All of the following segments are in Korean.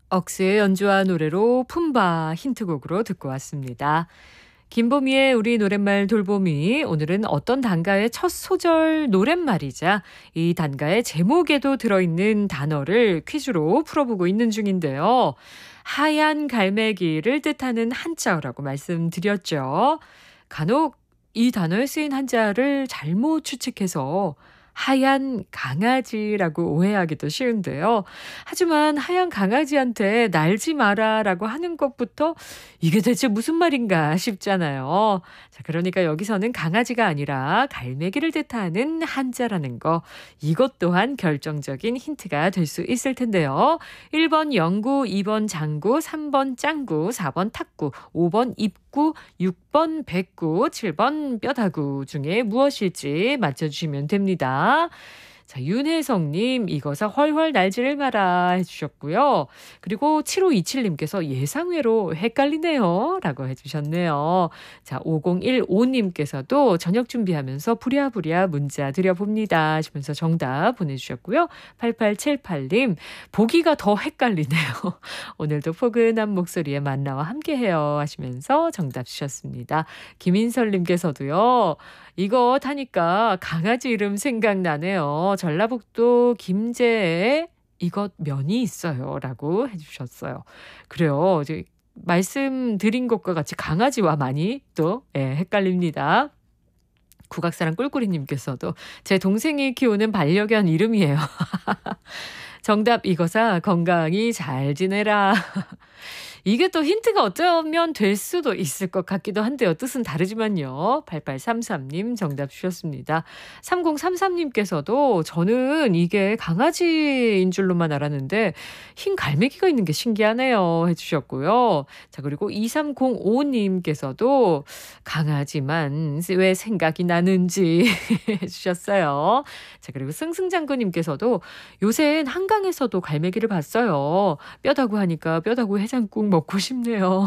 억스의 연주와 노래로 품바 힌트곡으로 듣고 왔습니다. 김보미의 우리 노랫말 돌보미. 오늘은 어떤 단가의 첫 소절 노랫말이자 이 단가의 제목에도 들어있는 단어를 퀴즈로 풀어보고 있는 중인데요. 하얀 갈매기를 뜻하는 한자어라고 말씀드렸죠. 간혹 이 단어에 쓰인 한자를 잘못 추측해서 하얀 강아지라고 오해하기도 쉬운데요. 하지만 하얀 강아지한테 날지 마라라고 하는 것부터 이게 대체 무슨 말인가 싶잖아요. 자, 그러니까 여기서는 강아지가 아니라 갈매기를 뜻하는 한자라는 거. 이것 또한 결정적인 힌트가 될 수 있을 텐데요. 1번 영구, 2번 장구, 3번 짱구, 4번 탁구, 5번 입구, 6번 백구, 7번 뼈다구 중에 무엇일지 맞춰주시면 됩니다. 자, 윤혜성님, 이거사 훨훨 날지를 마라 해주셨고요. 그리고 7527님께서 예상외로 헷갈리네요 라고 해주셨네요. 자, 5015님께서도 저녁 준비하면서 부랴부랴 문자 드려봅니다 하시면서 정답 보내주셨고요. 8878님, 보기가 더 헷갈리네요. 오늘도 포근한 목소리에 만나와 함께해요 하시면서 정답 주셨습니다. 김인설님께서도요. 이거 타니까 강아지 이름 생각나네요. 전라북도 김제에 이것 면이 있어요 라고 해주셨어요. 그래요. 이제 말씀드린 것과 같이 강아지와 많이 또 헷갈립니다. 국악사랑 꿀꿀이님께서도 제 동생이 키우는 반려견 이름이에요. 정답 이거사 건강히 잘 지내라. 이게 또 힌트가 어쩌면 될 수도 있을 것 같기도 한데요. 뜻은 다르지만요. 8833님 정답 주셨습니다. 3033님께서도 저는 이게 강아지인 줄로만 알았는데 흰 갈매기가 있는 게 신기하네요 해주셨고요. 자, 그리고 2305님께서도 강아지만 왜 생각이 나는지 해주셨어요. 자, 그리고 승승장구님께서도 요새는 한강에서도 갈매기를 봤어요. 뼈다구 하니까 뼈다구 해장국 먹고 싶네요.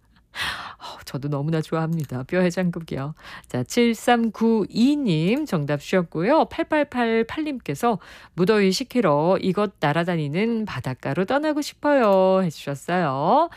저도 너무나 좋아합니다. 뼈 해장국이요. 자, 7392님 정답 주셨고요. 8888님께서 무더위 식히러 이곳 날아다니는 바닷가로 떠나고 싶어요 해주셨어요.